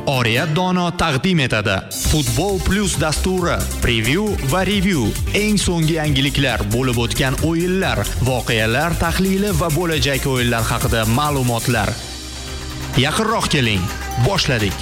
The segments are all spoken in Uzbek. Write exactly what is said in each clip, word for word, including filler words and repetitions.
Oriyat Dono taqdim etadi. Futbol Plus dasturi, preview va review, eng so'nggi yangiliklar, bo'lib o'tgan o'yinlar, voqealar tahlili va bo'lajak o'yinlar haqida ma'lumotlar. Yaqinroq keling, boshladik.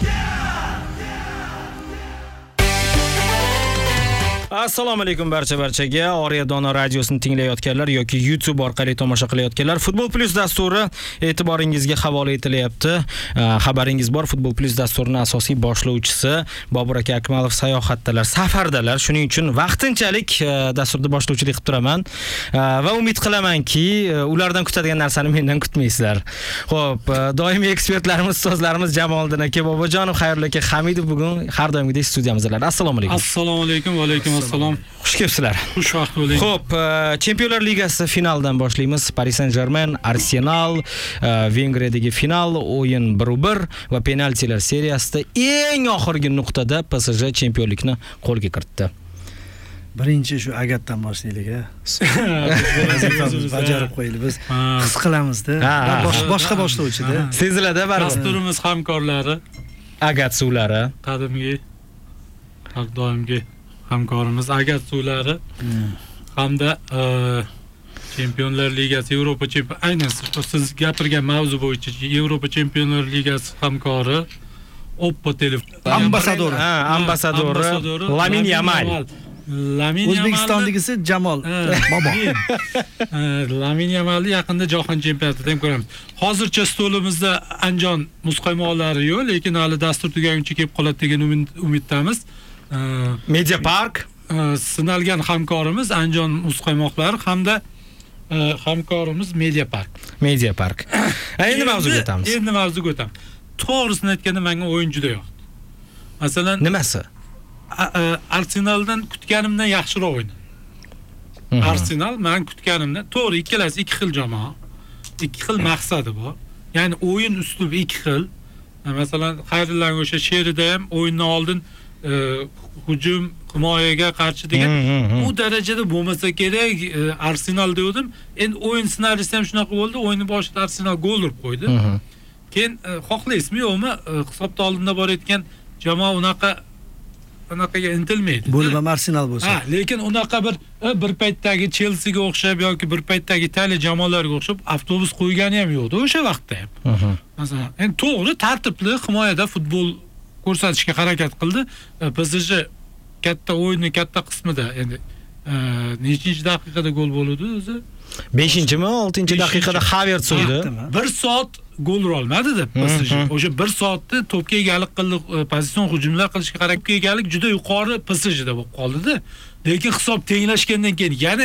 Assalomu alaykum barcha barchaga. Oriyat Dono radiosini tinglayotganlar yoki YouTube orqali tomosha qilayotganlar, Futbol Plus dasturi e'tiboringizga havola etilyapti. Xabaringiz bor, Futbol Plus dasturining asosiy boshlovchisi Bobur aka Akmalov sayohatdalar, safardalar. Shuning uchun vaqtinchalik dasturda boshlovchilik qilib turaman va umid qilamanki, ulardan kutadigan narsani mendan kutmaysizlar. Xo'p, doimiy ekspertlarimiz, ustozlarimiz Jamoliddin aka, Bobojonov, Xayrullo aka, Hamidov bugun har doimgidek studiyamizdalar. Assalomu alaykum. Assalomu alaykum va alaykum assalom. Xush kelibsizlar. Xush vaqt bo'ling. Xo'p, Chempionlar Ligasi finaldan boshlaymiz. Paris Saint-Germain, Arsenal, Vengriyadagi final, o'yin bir bir va penaltilar seriyasida eng oxirgi nuqtada P S J chempionlikni qo'lga kiritdi. Birinchi shu agatdan boshlaylik a. Vazifamizni bajarib qo'yaylik. Biz his qilamiz-da. Boshqa boshlovchi-da. Seziladi baribir. Dasturimiz hamkorlari, Agat suvlari, qadimgi har doimgi hamkorimiz Agat suvlari hamda Chempionlar Ligasi, Yevropa Chempion, aynan siz gapirgan mavzu bo'yicha Yevropa Chempionlar Ligasi hamkori Oppo telefon ambasadori, ha, ambasadori Lamin Yamal. Lamin O'zbekistondagisi Jamol bobo. Lamin Yamalni yaqinda jahon chempionatida ham ko'ramiz. Hozircha stolimizda Anjon muzqaymoqlari yo'q, lekin hali dastur tugaguncha kelib qoladi degan umiddamiz. Media Park sinalgan hamkorimiz Anjon muzqaymoqlari hamda hamkorimiz Media Park. Media Park. Endi mavzuga o'tamiz. Endi mavzuga o'tamiz. To'g'risini aytganda menga o'yin juda yoqdi. Masalan, nimasi? Arsenaldan kutganimdan yaxshiroq o'ynadi. Arsenal men kutganimdan, to'g'ri, ikkalasi ikki xil jamoa, ikki xil maqsadi bor. Ya'ni o'yin uslubi ikki xil. Masalan, Xayrulloning o'sha she'rida ham o'yindan oldin hujum, himoyaga qarshi degan u darajada bo'lmasa kerak Arsenal dedim. Endi o'yin ssenariysi ham shunaqa bo'ldi. O'yinning boshida Arsenal gol urib qo'ydi. Keyin xohlaysizmi yo'qmi, hisobda oldinda borayotgan jamoa unaqa unaqaga intilmaydi. Bo'lib ham Arsenal bo'lsa. Ha, lekin unaqa bir bir paytdagi Chelsea ga o'xshab yoki bir paytdagi Italiya jamoalariga o'xshab avtobus qo'ygani ham yo'qdi o'sha vaqtda ham. Masalan, endi to'g'ri, tartibli himoyada futbol ko'rsatishga harakat qildi. P S J katta o'yinning katta qismida endi nechinchi daqiqada gol bo'ldi o'zi? beshinchimi, oltinchi daqiqada Havertz urdi. bir soat gol ura olmadi-da P S J. O'sha bir soatda to'pga egalik qildi, pozitsion hujumlar qilishga harakat, egalik juda yuqori P S J da bo'lib qoldi-da. Lekin hisob tenglashgandan keyin yana